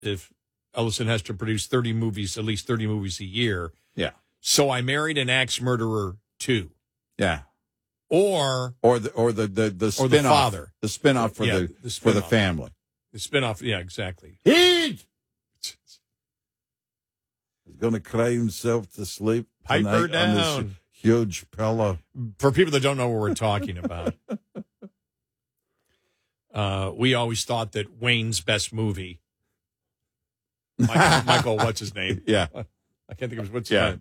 if Ellison has to produce 30 movies, at least 30 movies a year. Yeah. So I Married an Axe Murderer 2. Yeah. Or the spin-off, father. the spin-off for for the family. The spin-off, yeah, exactly. He's going to cry himself to sleep Piper tonight on this huge pillow. For people that don't know what we're talking about, we always thought that Wayne's best movie, Michael, what's his name? Yeah. I can't think of what's his name.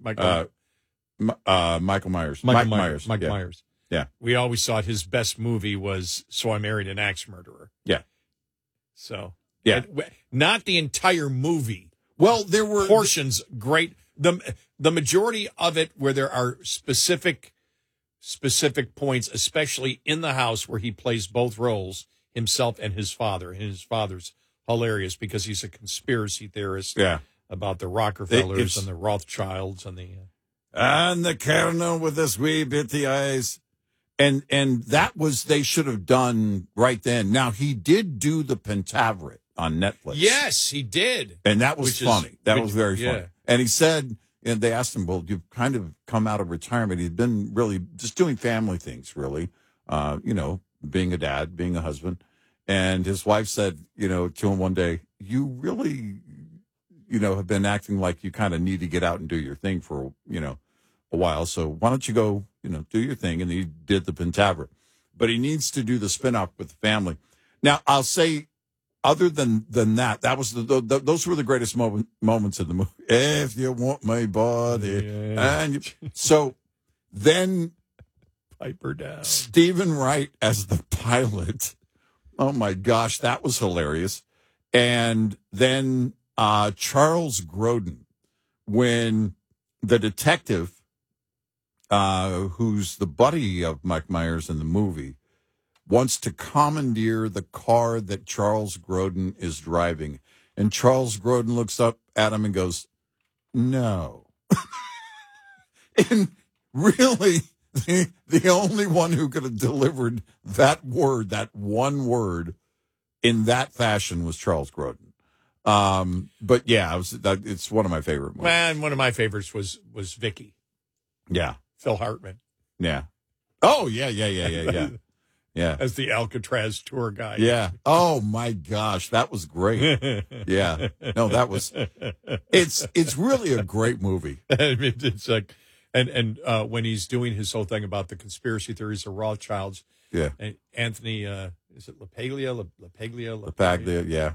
Michael Myers. Mike Yeah. Myers. Yeah. We always thought his best movie was So I Married an Axe Murderer. Yeah. So, yeah. Not the entire movie. Well, there were portions great. The majority of it where there are specific points, especially in the house where he plays both roles, himself and his father. And his father's hilarious because he's a conspiracy theorist about the Rockefellers and the Rothschilds and the Colonel with his wee bitty eyes. And that was, they should have done right then. Now, he did do the Pentaveret on Netflix. Yes, he did. And that was funny. That was very funny. And he said, and they asked him, well, you've kind of come out of retirement. He'd been really just doing family things, really. Being a dad, being a husband. And his wife said, to him one day, you really, have been acting like you kind of need to get out and do your thing for, a while. So why don't you go, do your thing? And he did the Pentaveret. But he needs to do the spinoff with the family. Now, I'll say, other than that, that was those were the greatest moments of the movie. If you want my body. So then Piper down. Stephen Wright as the pilot. Oh, my gosh, that was hilarious. And then Charles Grodin, when the detective, who's the buddy of Mike Myers in the movie, wants to commandeer the car that Charles Grodin is driving. And Charles Grodin looks up at him and goes, no. And really, the only one who could have delivered that word, that one word, in that fashion was Charles Grodin. But yeah, it's one of my favorite movies. Man, one of my favorites was Vicky. Yeah. Phil Hartman. Yeah. Oh, yeah. Yeah. As the Alcatraz tour guide. Yeah. Oh my gosh, that was great. Yeah. No, that was. It's really a great movie. It's like, and when he's doing his whole thing about the conspiracy theories of Rothschilds. Yeah. And Anthony, is it LaPaglia? LaPaglia. Yeah.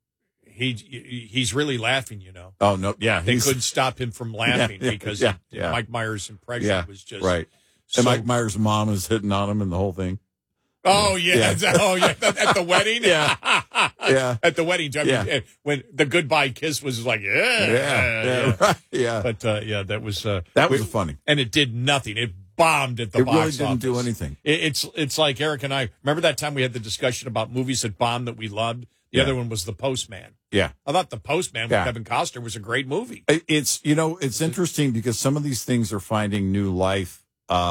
He's really laughing, Oh no, yeah. They couldn't stop him from laughing because Mike Myers' impression was just right. And Mike Myers' mom is hitting on him and the whole thing. Oh yeah. Oh yeah. At the wedding. Yeah. At the wedding. I mean, when the goodbye kiss was like, Yeah. But that was funny, and it did nothing. It bombed at the box office. It really didn't do anything. It's like Eric and I remember that time we had the discussion about movies that bombed that we loved. The other one was The Postman. Yeah. I thought The Postman with Kevin Costner was a great movie. It's interesting because some of these things are finding new life.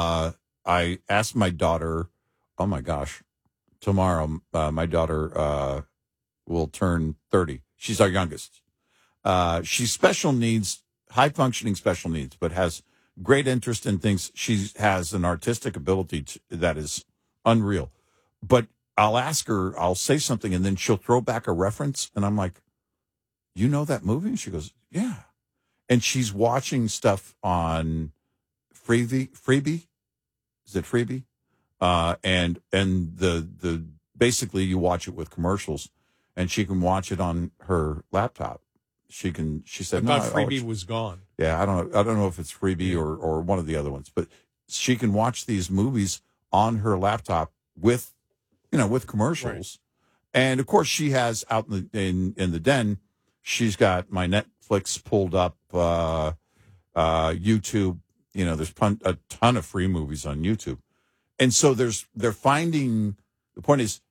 I asked my daughter, oh my gosh, tomorrow my daughter will turn 30. She's our youngest. She's special needs, high functioning special needs, but has great interest in things. She has an artistic ability that is unreal. But I'll ask her, I'll say something, and then she'll throw back a reference. And I'm like, you know that movie? And she goes, yeah. And she's watching stuff on Freebie. Is it Freebie? And the basically you watch it with commercials, and she can watch it on her laptop. She said, I thought Freebie was gone. Yeah, I don't know if it's Freebie or one of the other ones, but she can watch these movies on her laptop with commercials. Right. And of course she has out in the den, she's got my Netflix pulled up, YouTube, there's a ton of free movies on YouTube. And so they're finding a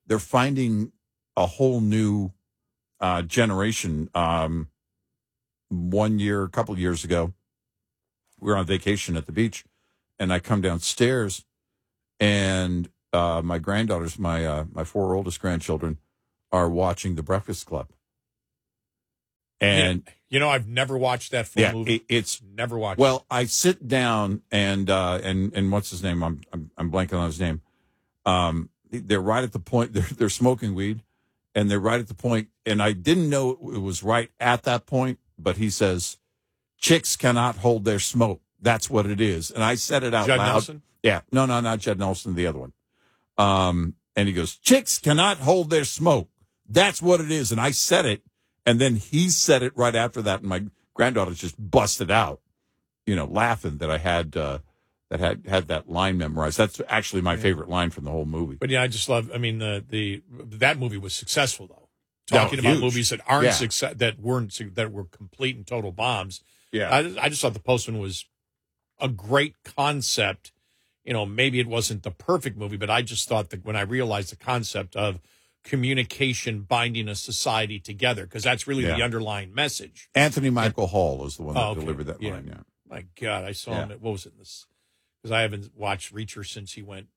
whole new generation. A couple of years ago, we were on vacation at the beach, and I come downstairs, and my granddaughters, my four oldest grandchildren, are watching The Breakfast Club. And I've never watched that full movie. It's never watched. Well, I sit down and what's his name? I'm blanking on his name. They're right at the point. They're smoking weed, and they're right at the point. And I didn't know it was right at that point, but he says, "Chicks cannot hold their smoke. That's what it is." And I said it out Judd loud. Nelson? Yeah, no, not Judd Nelson, the other one. And he goes, "Chicks cannot hold their smoke. That's what it is." And I said it, and then he said it right after that, and my granddaughter just busted out, laughing that I had had that line memorized. That's actually my favorite line from the whole movie. But I just love. I mean, that movie was successful though. Talking about movies that aren't that were complete and total bombs. Yeah, I just thought The Postman was a great concept. Maybe it wasn't the perfect movie, but I just thought that when I realized the concept of communication binding a society together, because that's really the underlying message. Anthony Michael Hall is the one that delivered that line. Yeah. My God, I saw him. What was it? Because I haven't watched Reacher since he went,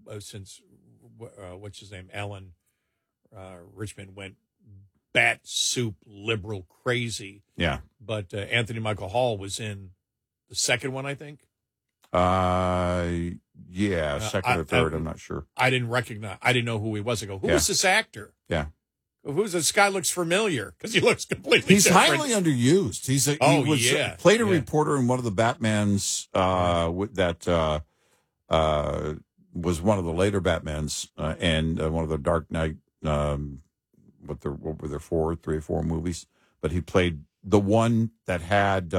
what's his name? Alan Richmond went bat soup liberal crazy. Yeah. But Anthony Michael Hall was in the second one, I think. Second or third, I'm not sure. I didn't know who he was. I go, who is this actor? Yeah. Who's this guy? Looks familiar because he looks completely He's different. highly underused. Played a reporter in one of the Batmans that was one of the later Batmans and one of the Dark Knight, what were there, 3 or 4 movies? But he played the one that had,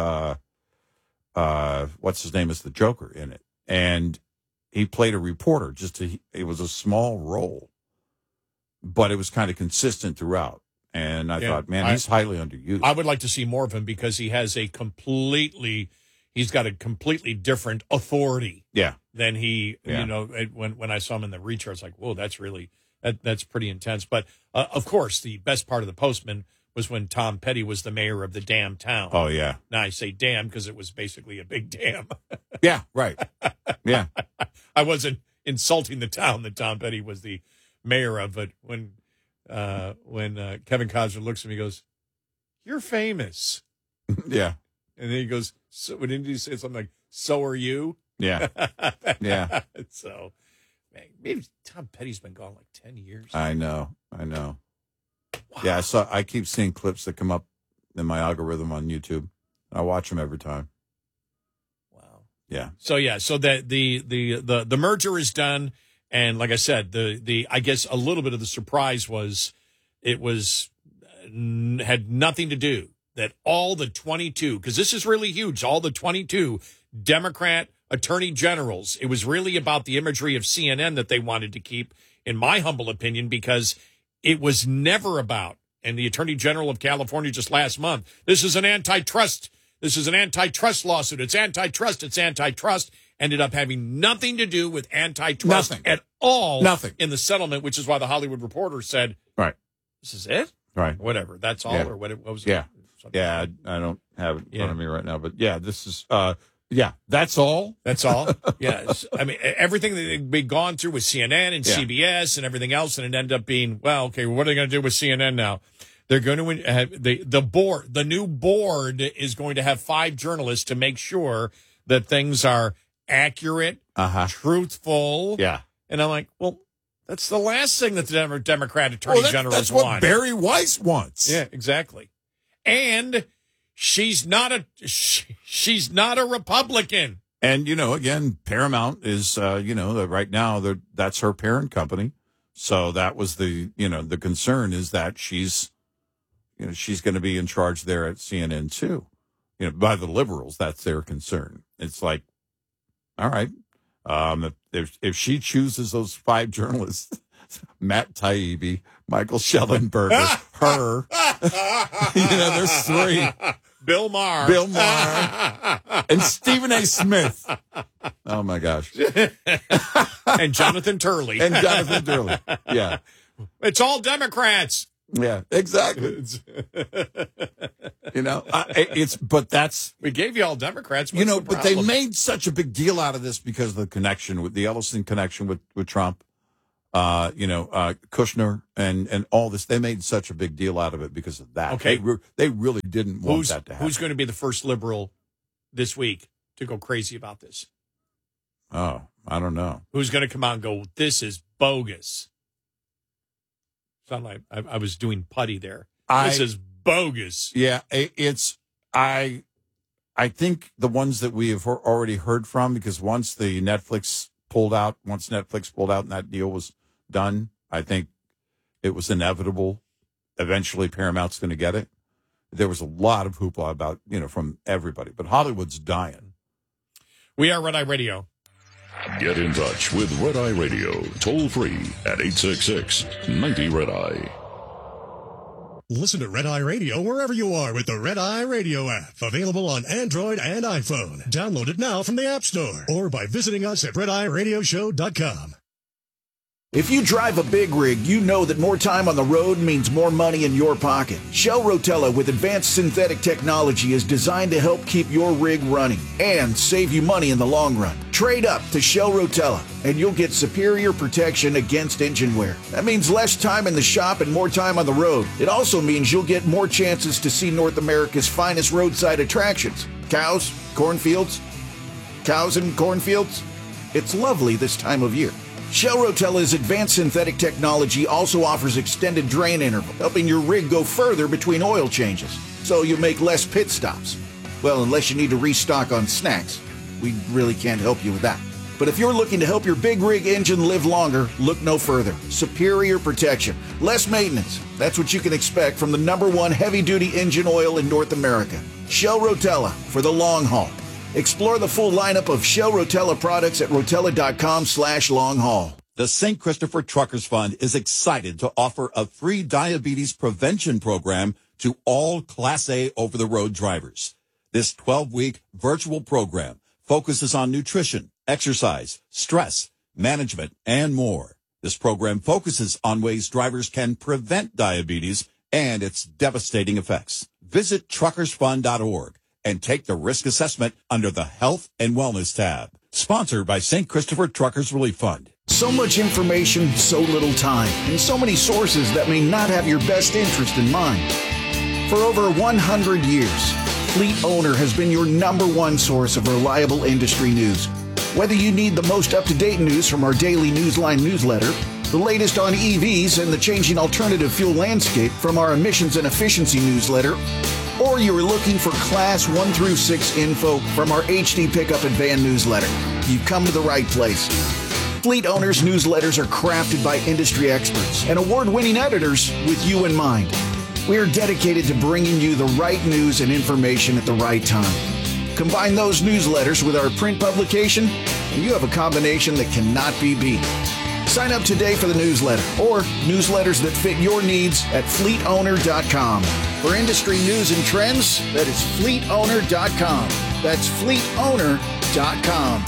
what's his name is the Joker in it. And he played a reporter. It was a small role, but it was kind of consistent throughout. And I thought, man, he's highly underused. I would like to see more of him because he's got a completely different authority. Yeah. Than when I saw him in the Reacher, I was like, whoa, that's pretty intense. But of course, the best part of The Postman was when Tom Petty was the mayor of the damn town. Oh, yeah. Now I say damn because it was basically a big dam. Yeah, right. Yeah. I wasn't insulting the town that Tom Petty was the mayor of, but when Kevin Costner looks at me, he goes, "You're famous." Yeah. And then he goes, "So didn't he say something like, so are you?" Yeah. Yeah. So, man, maybe Tom Petty's been gone like 10 years. I know. Wow. Yeah, I keep seeing clips that come up in my algorithm on YouTube. I watch them every time. Wow. Yeah. So the merger is done, and like I said, I guess a little bit of the surprise was it had nothing to do that all the 22, because this is really huge, all the 22 Democrat attorney generals. It was really about the imagery of CNN that they wanted to keep, in my humble opinion, because it was never about, and the Attorney General of California just last month, this is an antitrust lawsuit. It's antitrust. Ended up having nothing to do with antitrust at all. Nothing. In the settlement, which is why the Hollywood Reporter said, right, this is it? Right. Whatever. That's all, or what was it? Yeah. Yeah, I don't have it in front of me right now, but yeah, this is, that's all. That's all. Yeah. I mean, everything that they'd been gone through with CNN and CBS and everything else, and it ended up being, well, okay, what are they going to do with CNN now? They're going to have the new board is going to have 5 journalists to make sure that things are accurate, truthful. Yeah. And I'm like, well, that's the last thing that the Democrat attorney generals that's want. What Barry Weiss wants. Yeah, exactly. And she's not a Republican. And, again, Paramount is, right now that's her parent company. So that was the concern is that she's going to be in charge there at CNN too. By the liberals, that's their concern. It's like, all right, if she chooses those 5 journalists, Matt Taibbi, Michael Schellenberger, her, there's 3. Bill Maher, and Stephen A. Smith. Oh my gosh. And Jonathan Turley. Yeah. It's all Democrats. Yeah, exactly. But that's. We gave you all Democrats. But they made such a big deal out of this because of the connection with the Ellison connection with Trump. Kushner and all this. They made such a big deal out of it because of that. Okay. They really didn't want that to happen. Who's going to be the first liberal this week to go crazy about this? Oh, I don't know. Who's going to come out and go, this is bogus? Sound like I was doing putty there. This is bogus. Yeah, I think the ones that we have already heard from, because once Netflix pulled out and that deal was done, I think it was inevitable. Eventually, Paramount's going to get it. There was a lot of hoopla about, from everybody, but Hollywood's dying. We are Red Eye Radio. Get in touch with Red Eye Radio, toll free at 866-90-RED-EYE. Listen to Red Eye Radio wherever you are with the Red Eye Radio app. Available on Android and iPhone. Download it now from the App Store or by visiting us at RedEyeRadioshow.com. If you drive a big rig, you know that more time on the road means more money in your pocket. Shell Rotella with advanced synthetic technology is designed to help keep your rig running and save you money in the long run. Trade up to Shell Rotella and you'll get superior protection against engine wear. That means less time in the shop and more time on the road. It also means you'll get more chances to see North America's finest roadside attractions. Cows, cornfields, cows and cornfields. It's lovely this time of year. Shell Rotella's advanced synthetic technology also offers extended drain interval, helping your rig go further between oil changes, so you make less pit stops. Well, unless you need to restock on snacks. We really can't help you with that. But if you're looking to help your big rig engine live longer, look no further. Superior protection, less maintenance. That's what you can expect from the #1 heavy-duty engine oil in North America. Shell Rotella for the long haul. Explore the full lineup of Shell Rotella products at rotella.com/long-haul. The St. Christopher Truckers Fund is excited to offer a free diabetes prevention program to all Class A over-the-road drivers. This 12-week virtual program focuses on nutrition, exercise, stress, management, and more. This program focuses on ways drivers can prevent diabetes and its devastating effects. Visit truckersfund.org and take the risk assessment under the Health and Wellness tab. Sponsored by St. Christopher Truckers Relief Fund. So much information, so little time, and so many sources that may not have your best interest in mind. For over 100 years, Fleet Owner has been your #1 source of reliable industry news. Whether you need the most up-to-date news from our daily Newsline newsletter, the latest on EVs and the changing alternative fuel landscape from our emissions and efficiency newsletter, or you are looking for Class 1 through 6 info from our HD Pickup and Van newsletter, you've come to the right place. Fleet Owners newsletters are crafted by industry experts and award-winning editors with you in mind. We are dedicated to bringing you the right news and information at the right time. Combine those newsletters with our print publication, and you have a combination that cannot be beat. Sign up today for the newsletter or newsletters that fit your needs at fleetowner.com. For industry news and trends, that is fleetowner.com. That's fleetowner.com.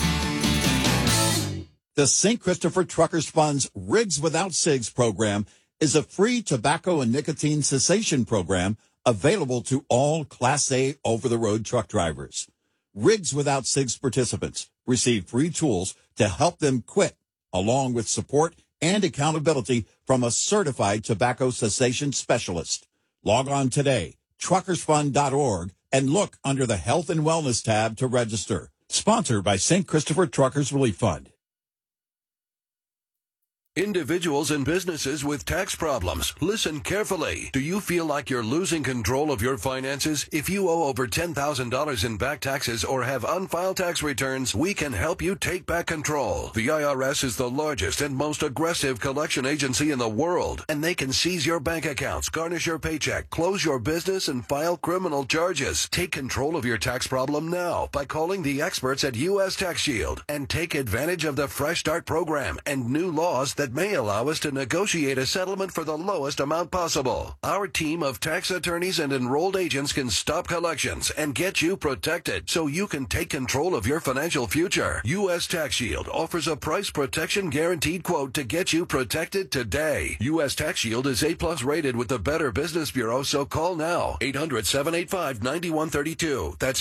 The St. Christopher Truckers Fund's Rigs Without Cigs program is a free tobacco and nicotine cessation program available to all Class A over-the-road truck drivers. Rigs Without Cigs participants receive free tools to help them quit, along with support and accountability from a certified tobacco cessation specialist. Log on today, truckersfund.org, and look under the Health and Wellness tab to register. Sponsored by St. Christopher Truckers Relief Fund. Individuals and businesses with tax problems, listen carefully. Do you feel like you're losing control of your finances? If you owe over $10,000 in back taxes or have unfiled tax returns, we can help you take back control. The IRS is the largest and most aggressive collection agency in the world, and they can seize your bank accounts, garnish your paycheck, close your business, and file criminal charges. Take control of your tax problem now by calling the experts at U.S. Tax Shield and take advantage of the Fresh Start program and new laws that may allow us to negotiate a settlement for the lowest amount possible. Our team of tax attorneys and enrolled agents can stop collections and get you protected so you can take control of your financial future. U.S. Tax Shield offers a price protection guaranteed quote to get you protected today. U.S. Tax Shield is A+ rated with the Better Business Bureau, so call now. 800-785-9132. That's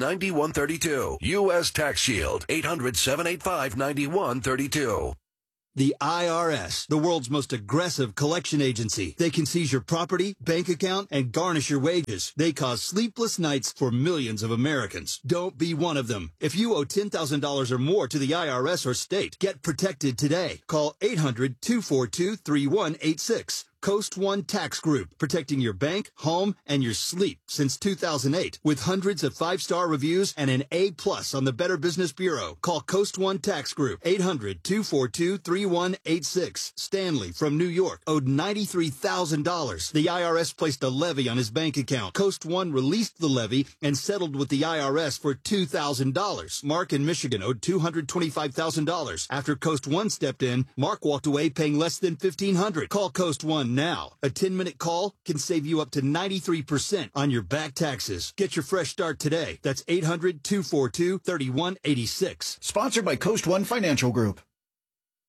800-785-9132. U.S. Tax Shield. 800-785-9132. The IRS, the world's most aggressive collection agency. They can seize your property, bank account, and garnish your wages. They cause sleepless nights for millions of Americans. Don't be one of them. If you owe $10,000 or more to the IRS or state, get protected today. Call 800-242-3186. Coast One Tax Group, protecting your bank, home, and your sleep since 2008. With hundreds of 5-star reviews and an A+ on the Better Business Bureau. Call Coast One Tax Group, 800-242-3186. Stanley from New York owed $93,000. The IRS placed a levy on his bank account. Coast One released the levy and settled with the IRS for $2,000. Mark in Michigan owed $225,000. After Coast One stepped in, Mark walked away paying less than $1,500. Call Coast One now. A 10-minute call can save you up to 93% on your back taxes. Get your fresh start today. That's 800-242-3186. Sponsored by Coast One Financial Group.